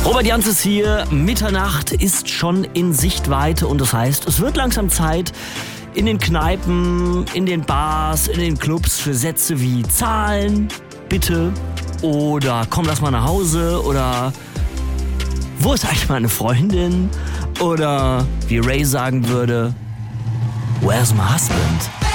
Robert Janz ist hier. Mitternacht ist schon in Sichtweite und das heißt, es wird langsam Zeit in den Kneipen, in den Bars, in den Clubs für Sätze wie Zahlen, bitte oder komm, lass mal nach Hause oder wo ist eigentlich meine Freundin oder wie Ray sagen würde, where's my husband?